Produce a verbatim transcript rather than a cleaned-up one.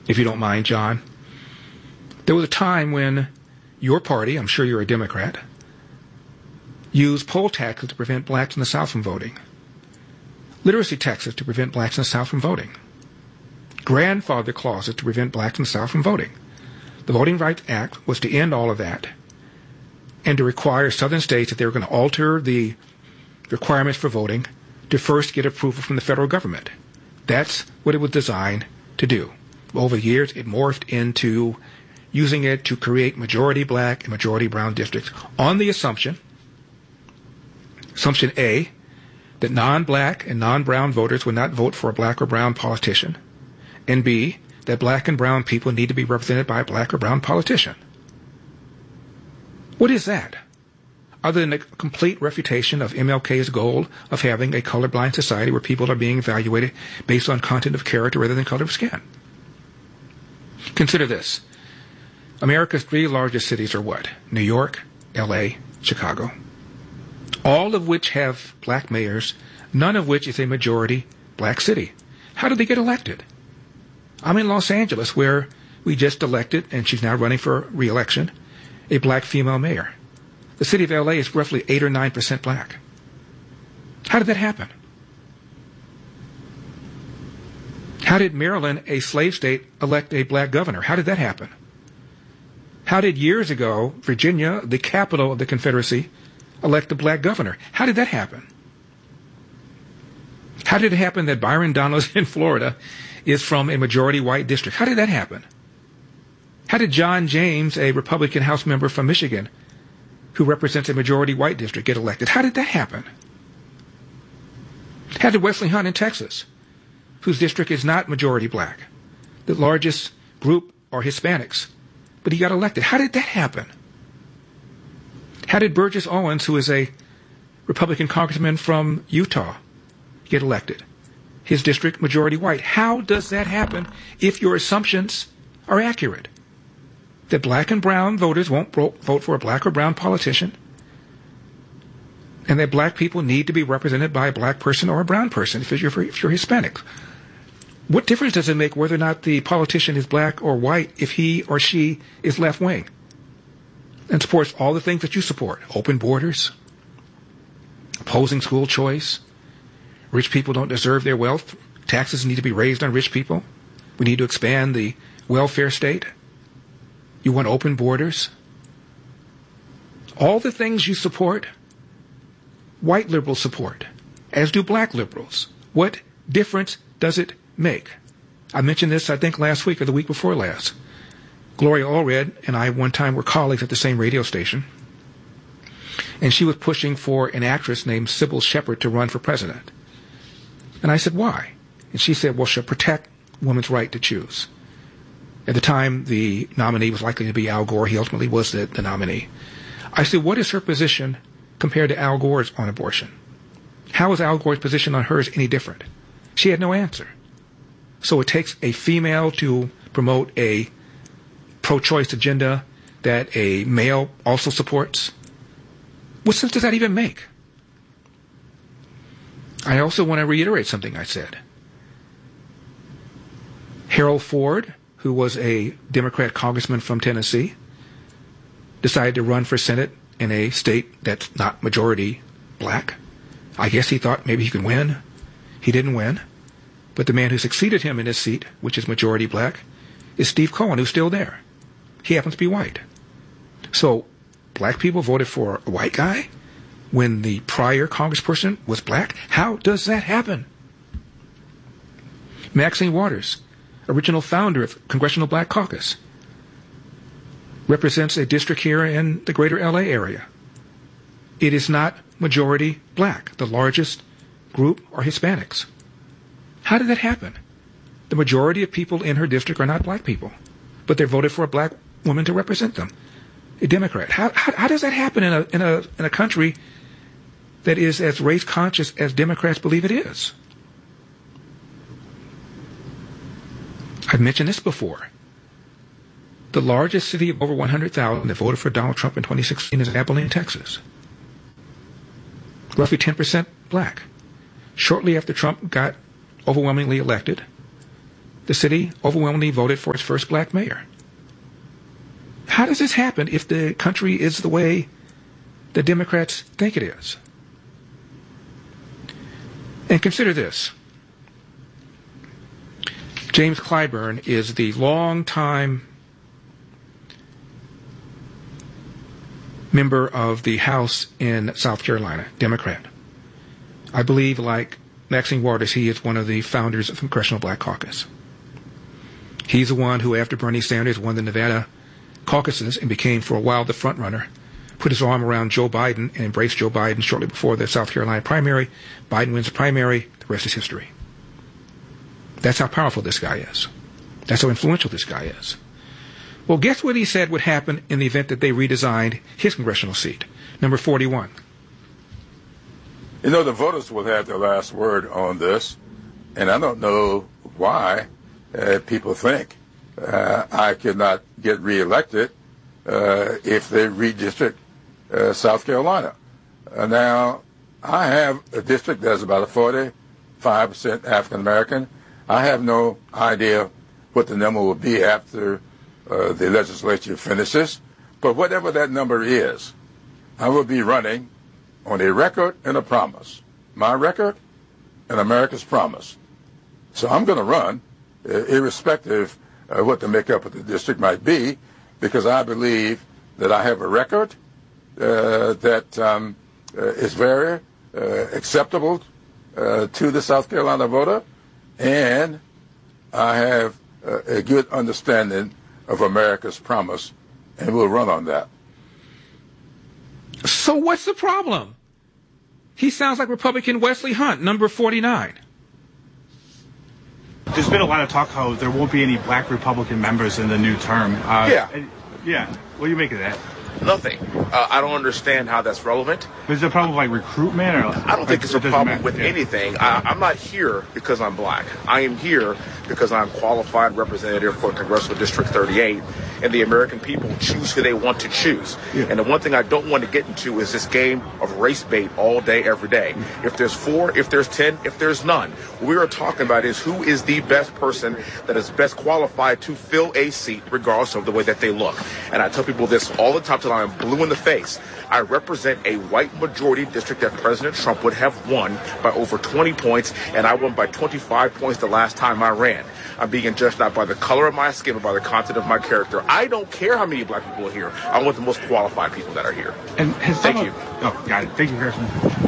if you don't mind, John. There was a time when your party, I'm sure you're a Democrat, used poll taxes to prevent blacks in the South from voting, literacy taxes to prevent blacks in the South from voting, grandfather clauses to prevent blacks in the South from voting. The Voting Rights Act was to end all of that and to require southern states, if they were going to alter the requirements for voting, to first get approval from the federal government. That's what it was designed to do. Over the years, it morphed into using it to create majority black and majority brown districts on the assumption, assumption A, that non-black and non-brown voters would not vote for a black or brown politician, and B, that black and brown people need to be represented by a black or brown politician. What is that? Other than a complete refutation of M L K's goal of having a colorblind society where people are being evaluated based on content of character rather than color of skin. Consider this. America's three largest cities are what? New York, L A, Chicago. All of which have black mayors, none of which is a majority black city. How did they get elected? I'm in Los Angeles, where we just elected, and she's now running for re-election, a black female mayor. The city of L A is roughly eight or nine percent black. How did that happen? How did Maryland, a slave state, elect a black governor? How did that happen? How did years ago Virginia, the capital of the Confederacy, elect a black governor? How did that happen? How did it happen that Byron Donalds in Florida is from a majority white district? How did that happen? How did John James, a Republican House member from Michigan, who represents a majority white district, get elected? How did that happen? How did Wesley Hunt in Texas, whose district is not majority black, the largest group are Hispanics, but he got elected? How did that happen? How did Burgess Owens, who is a Republican congressman from Utah, get elected? His district majority white. How does that happen if your assumptions are accurate? That black and brown voters won't vote for a black or brown politician, and that black people need to be represented by a black person or a brown person if you're, if you're Hispanic. What difference does it make whether or not the politician is black or white if he or she is left-wing and supports all the things that you support? Open borders, opposing school choice, rich people don't deserve their wealth, taxes need to be raised on rich people, we need to expand the welfare state, you want open borders. All the things you support, white liberals support, as do black liberals. What difference does it make? I mentioned this, I think, last week or the week before last. Gloria Allred and I one time were colleagues at the same radio station, and she was pushing for an actress named Sybil Shepherd to run for president. And I said, why? And she said, well, she'll protect women's right to choose. At the time, the nominee was likely to be Al Gore. He ultimately was the, the nominee. I said, what is her position compared to Al Gore's on abortion? How is Al Gore's position on hers any different? She had no answer. So it takes a female to promote a pro-choice agenda that a male also supports. What sense does that even make? I also want to reiterate something I said. Harold Ford, who was a Democrat congressman from Tennessee, decided to run for Senate in a state that's not majority black. I guess he thought maybe he could win. He didn't win. But the man who succeeded him in his seat, which is majority black, is Steve Cohen, who's still there. He happens to be white. So black people voted for a white guy when the prior congressperson was black? How does that happen? Maxine Waters, original founder of Congressional Black Caucus, represents a district here in the greater L A area. It is not majority black. The largest group are Hispanics. How did that happen? The majority of people in her district are not black people, but they voted for a black woman to represent them, a Democrat. How, how, how does that happen in a, in a, in a country that is as race conscious as Democrats believe it is? I've mentioned this before. The largest city of over one hundred thousand that voted for Donald Trump in twenty sixteen is Abilene, Texas. Roughly ten percent black. Shortly after Trump got overwhelmingly elected, the city overwhelmingly voted for its first black mayor. How does this happen if the country is the way the Democrats think it is? And consider this. James Clyburn is the longtime member of the House in South Carolina, Democrat. I believe, like Maxine Waters, he is one of the founders of the Congressional Black Caucus. He's the one who, after Bernie Sanders won the Nevada caucuses and became for a while the front runner, put his arm around Joe Biden and embraced Joe Biden shortly before the South Carolina primary. Biden wins the primary. The rest is history. That's how powerful this guy is. That's how influential this guy is. Well, guess what he said would happen in the event that they redesigned his congressional seat? Number forty-one. You know, the voters will have the last word on this, and I don't know why uh, people think uh, I could not get reelected uh, if they redistrict uh, South Carolina. Uh, now, I have a district that's about a forty-five percent African American. I have no idea what the number will be after uh, the legislature finishes, but whatever that number is, I will be running on a record and a promise. My record and America's promise. So I'm going to run, uh, irrespective of what the makeup of the district might be, because I believe that I have a record uh, that um, uh, is very uh, acceptable uh, to the South Carolina voter, and I have uh, a good understanding of America's promise, and we'll run on that. So what's the problem? He sounds like Republican Wesley Hunt, number forty-nine. There's been a lot of talk how there won't be any black Republican members in the new term. Uh, yeah. Yeah. What do you make of that? Nothing. Uh, I don't understand how that's relevant. Is it a problem with like recruitment? Or, I don't think like, it's a it problem matter. with yeah. anything. I, I'm not here because I'm black. I am here because I'm qualified representative for Congressional District thirty-eight, and the American people choose who they want to choose. Yeah. And the one thing I don't want to get into is this game of race bait all day, every day. If there's four, if there's ten, if there's none, what we are talking about is who is the best person that is best qualified to fill a seat, regardless of the way that they look. And I tell people this all the time till I'm blue in the face. I represent a white majority district that President Trump would have won by over twenty points, and I won by twenty-five points the last time I ran. I'm being judged not by the color of my skin, but by the content of my character. I don't care how many black people are here. I want the most qualified people that are here. And has Thank some you. Of, oh, got it. Thank you, Harrison.